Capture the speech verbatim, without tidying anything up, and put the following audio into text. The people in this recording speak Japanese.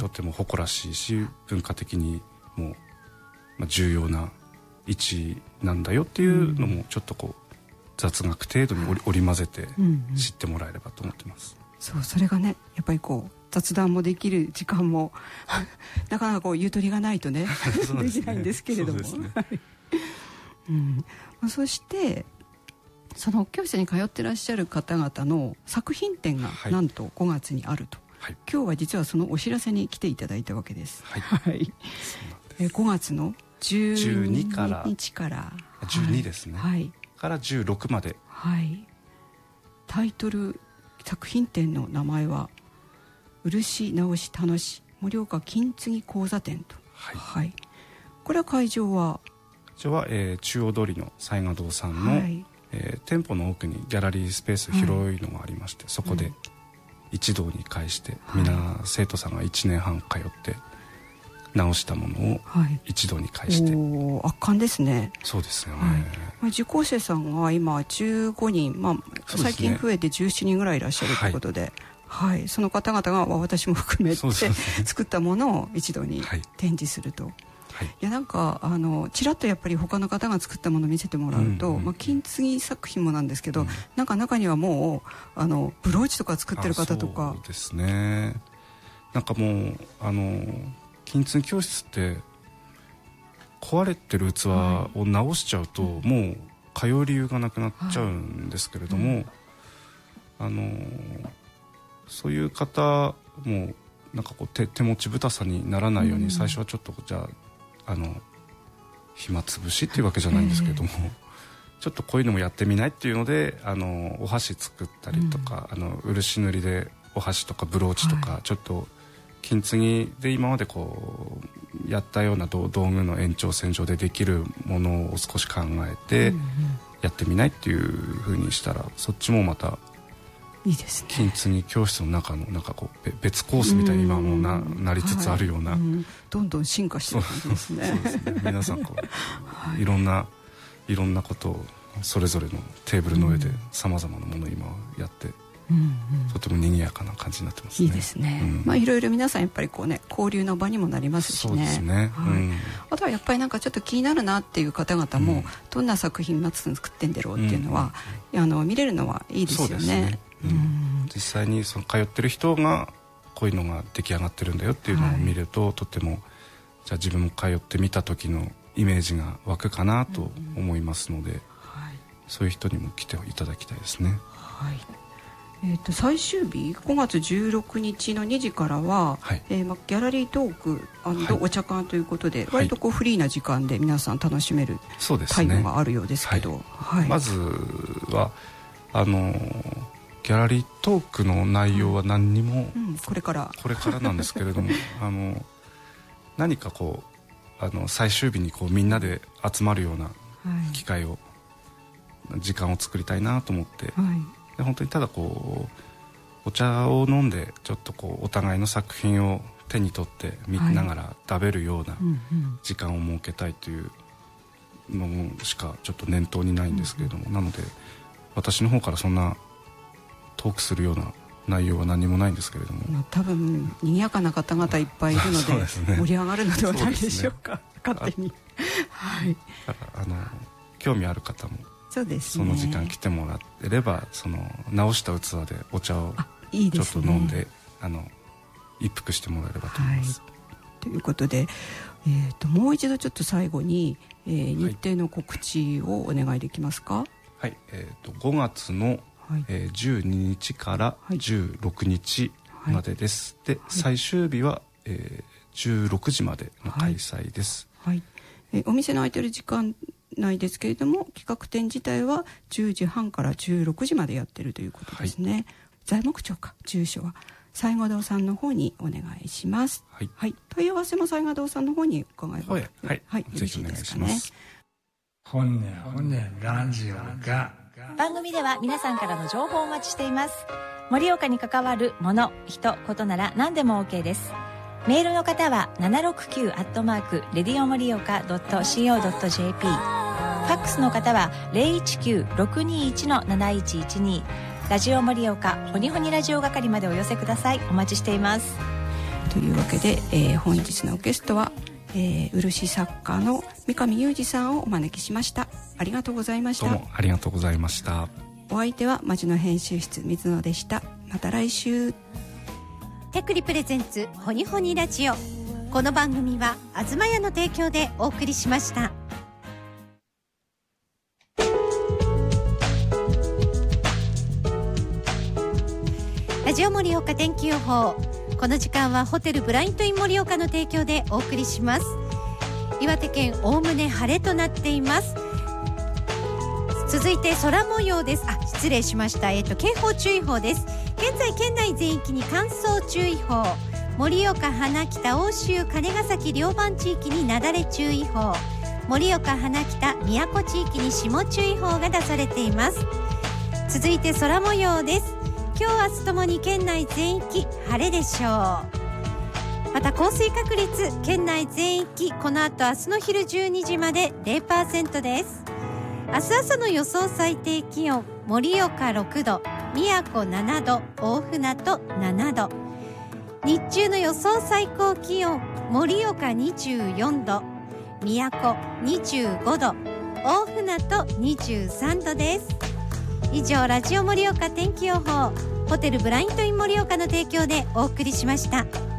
とっても誇らしいし文化的にも、まあ、重要な位置なんだよっていうのもちょっとこう雑学程度に織り、織り交ぜて知ってもらえればと思ってます、 うんうん、そうそれがねやっぱりこう雑談もできる時間もなかなかこうゆとりがないとねできないんですけれども そ,、ねうんまあ、そしてその教室に通ってらっしゃる方々の作品展がなんとごがつにあると、はい、今日は実はそのお知らせに来ていただいたわけです、はいはい、えごがつのじゅうににちからじゅうにですね、 はい、 からじゅうろくまで、 はい、タイトル作品展の名前は漆直し楽し盛岡金継ぎ講座展と、はいはい、これは会場は会場は、えー、中央通りの雑賀堂さんの、はいえー、店舗の奥にギャラリースペース広いのがありまして、はい、そこで一堂に会して、うん、皆生徒さんがいちねんはん通って直したものを一堂に会して、はい、 お圧巻ですね。 そうですよね、 はい、受講生さんが今じゅうごにん、まあ、最近増えてじゅうななにんぐらいいらっしゃるということで、はいはい、その方々が私も含めて作ったものを一度に展示すると、はいはい、いやなんかあのちらっとやっぱり他の方が作ったものを見せてもらうと、うんうんまあ、金継ぎ作品もなんですけど、うん、なんか中にはもうあのブローチとか作ってる方とかそうですねなんかもうあの金継ぎ教室って壊れてる器を直しちゃうと、はい、もう通う理由がなくなっちゃうんですけれども、はいうん、あのそういう方もなんかこう 手, 手持ちぶたさにならないように、うん、最初はちょっとじゃああの暇つぶしっていうわけじゃないんですけども、えー、ちょっとこういうのもやってみないっていうのであのお箸作ったりとか、うん、あの漆塗りでお箸とかブローチとか、はい、ちょっと金継ぎで今までこうやったような道具の延長線上でできるものを少し考えてやってみないっていう風にしたらそっちもまたいいですね、 金継ぎ教室の中のなんかこう別コースみたいに今も な, なりつつあるような、はい、うんどんどん進化してる感じですね。 そうですね皆さんこう、はい、いろんないろんなことをそれぞれのテーブルの上でさまざまなものを今やって、うんうん、とても賑やかな感じになってますね。 いいですね、うんまあ、いろいろ皆さんやっぱりこうね交流の場にもなりますしね。 そうですね、 はいうん、あとはやっぱりなんかちょっと気になるなっていう方々も、うん、どんな作品松作ってんだろうっていうのは、うん、あの見れるのはいいですよね。そうですねうん、実際にその通ってる人がこういうのが出来上がってるんだよっていうのを見ると、はい、とてもじゃあ自分も通ってみた時のイメージが湧くかなと思いますので、うんはい、そういう人にも来ていただきたいですね。 はいえー、と最終日ごがつじゅうろくにちのにじからは、はいえーま、ギャラリートーク&お茶会ということで、はい、割とこうフリーな時間で皆さん楽しめるタイムがあるようですけど、はいはい、 まずはあのギャラリートークの内容は何にも、 うんうん、これからこれからなんですけれどもあの何かこうあの最終日にこうみんなで集まるような機会を、はい、時間を作りたいなと思って、はい、で本当にただこうお茶を飲んでちょっとこうお互いの作品を手に取って見ながら食べるような時間を設けたいというのしかちょっと念頭にないんですけれども、うんうん、なので私の方からそんなトークするような内容は何もないんですけれども、 まあ、多分賑やかな方々いっぱいいるので盛り上がるのではないでしょうか。う、ね、勝手にはい、 だからあの興味ある方もそうですね、 その時間来てもらえればその直した器でお茶をちょっと飲ん で, いいで、ね、あの一服してもらえればと思います、はい、 ということで、えー、ともう一度ちょっと最後に、えー、日程の告知をお願いできますか。 はい、えー、とごがつのはいえー、じゅうににちからじゅうろくにちまでです、はい、で、はい、最終日は、えー、じゅうろくじまでの開催です、 はいはいえー、お店の空いてる時間内ですけれども企画展自体はじゅうじはんからじゅうろくじまでやってるということですね、はい、材木町か住所は雑賀堂さんの方にお願いします、はいはい、問い合わせも雑賀堂さんの方に伺えば、はいはいはい、ぜひお願いします。 本音本音ラジオが番組では皆さんからの情報をお待ちしています。盛岡に関わるもの、人、ことなら何でも OK です。メールの方は ななろくきゅう アットマーク レディオモリオカ ドット シーオー ドット ジェーピー ファックスの方は ゼロいちきゅう ろくにいち なないいちいちに ラジオモリオカほにほにラジオ係までお寄せください。お待ちしています。 というわけで、えー、本日のゲストは、えー、漆作家の三上裕二さんをお招きしました。ありがとうございました。 どうもありがとうございました。 お相手は町の編集室水野でした。また来週。 テクリプレゼンツホニホニラジオ。この番組はあずまやの提供でお送りしました。ラジオ盛岡天気予報。この時間はホテルブライントイン盛岡の提供でお送りします。岩手県おおむね晴れとなっています。続いて空模様です。あ、失礼しました。えっと警報注意報です。現在県内全域に乾燥注意報、盛岡、花北、奥州、金ヶ崎両番地域になだれ注意報、盛岡、花北、宮古地域に霜注意報が出されています。続いて空模様です。今日明日ともに県内全域晴れでしょう。また降水確率県内全域この後明日の昼じゅうにじまで ゼロパーセント です。明日朝の予想最低気温、盛岡ろくど、宮古ななど、大船渡ななど。日中の予想最高気温、盛岡にじゅうよんど、宮古にじゅうごど、大船渡にじゅうさんどです。以上、ラジオ盛岡天気予報、ホテルブライントイン盛岡の提供でお送りしました。